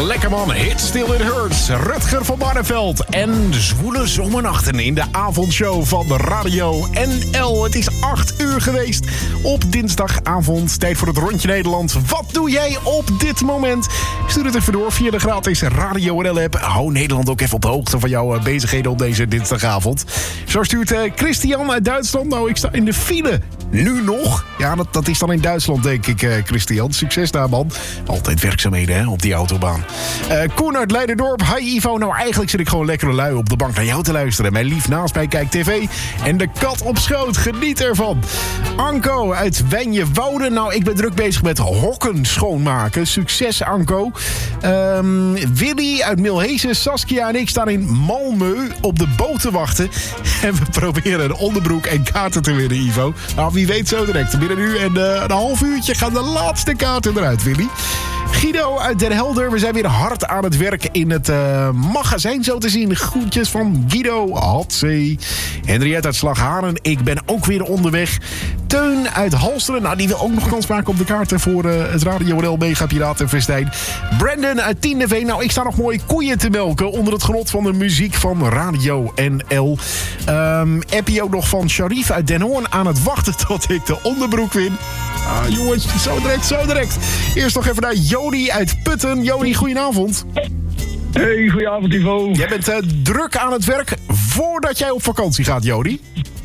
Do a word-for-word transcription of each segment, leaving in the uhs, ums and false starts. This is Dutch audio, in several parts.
Lekker man, Hit Still It Hurts. Rutger van Barneveld en de zwoele zomernachten in de avondshow van de Radio N L. Het is acht uur geweest op dinsdagavond. Tijd voor het Rondje Nederland. Wat doe jij op dit moment? Stuur het even door via de gratis Radio N L-app. Hou Nederland ook even op de hoogte van jouw bezigheden op deze dinsdagavond. Zo stuurt uh, Christian uit Duitsland. Nou, ik sta in de file. Nu nog? Ja, dat, dat is dan in Duitsland, denk ik, uh, Christian. Succes daar, man. Altijd werkzaamheden, hè, op die autobaan. Uh, Koen uit Leiderdorp. Hi, Ivo. Nou, eigenlijk zit ik gewoon lekker lui op de bank naar jou te luisteren. Mijn lief naast mij kijkt tv. En de kat op schoot. Geniet ervan. Anko uit Wijnjewouden. Nou, ik ben druk bezig met hokken schoonmaken. Succes, Anko. Um, Willy uit Milhezen. Saskia en ik staan in Malmö op de boot te wachten. En we proberen een onderbroek en kaarten te winnen, Ivo. Nou, wie weet zo direct. Binnen nu en uh, een half uurtje gaan de laatste kaarten eruit, Willy. Guido uit Den Helder. We zijn weer hard aan het werk in het uh, magazijn, zo te zien. Groetjes van Guido. Hatsé. Henriette uit Slagharen. Ik ben ook weer onderweg. Teun uit Halsteren. Nou, die wil ook nog kans maken op de kaarten voor uh, het Radio N L Mega Piratenfestijn. Brandon uit Tiendeveen. Nou, ik sta nog mooi koeien te melken onder het genot van de muziek van Radio N L. Um, Appie ook nog van Sharif uit Den Hoorn aan het wachten tot ik de onderbroek win. Ah, jongens, zo direct, zo direct. Eerst nog even naar Jody uit Putten. Jody, goedenavond. Hey, goedenavond, Ivo. Jij bent uh, druk aan het werk voordat jij op vakantie gaat, Jody.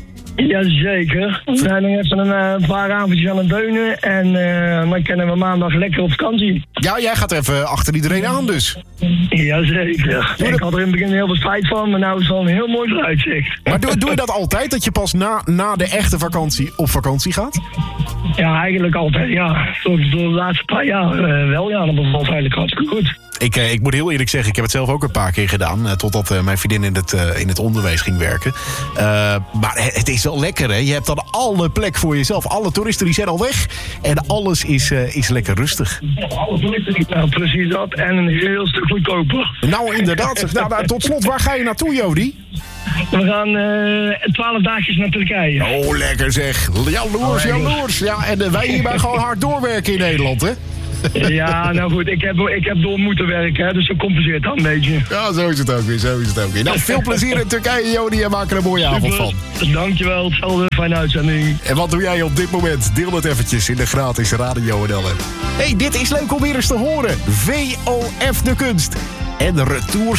Jazeker. We zijn nog even een uh, paar avondjes aan het deunen. En uh, dan kunnen we maandag lekker op vakantie. Ja, jij gaat even achter iedereen aan dus. Jazeker. Doe ik dat... had er in het begin heel veel spijt van, maar nou is het wel een heel mooi vooruitzicht. Maar doe, doe je dat altijd, dat je pas na, na de echte vakantie op vakantie gaat? Ja, eigenlijk altijd, ja. Tot de laatste paar jaar uh, wel, ja. Dat bevalt eigenlijk hartstikke goed. Ik, eh, ik moet heel eerlijk zeggen, ik heb het zelf ook een paar keer gedaan. Uh, totdat uh, mijn vriendin in het, uh, in het onderwijs ging werken. Uh, maar het is wel lekker, hè. Je hebt dan alle plek voor jezelf. Alle toeristen die zijn al weg. En alles is, uh, is lekker rustig. Alle toeristen die... Nou, precies dat. En een heel stuk goedkoper. Nou, inderdaad. nou, nou, tot slot, waar ga je naartoe, Jody? We gaan uh, twaalf dagjes naar Turkije. Oh, lekker zeg. Jaloers, jaloers. Ja, en uh, wij hierbij gewoon hard doorwerken in Nederland, hè? Ja, nou goed, ik heb, ik heb door moeten werken, hè, dus dat compenseert dan een beetje. Ja, zo is het ook weer, zo is het ook weer. Nou, veel plezier in Turkije, Jody, en maak er een mooie avond van. Dankjewel, hetzelfde, fijne uitzending. En wat doe jij op dit moment? Deel het eventjes in de gratis Radio N L. Hey, dit is leuk om weer eens te horen. V O F de Kunst. En de retours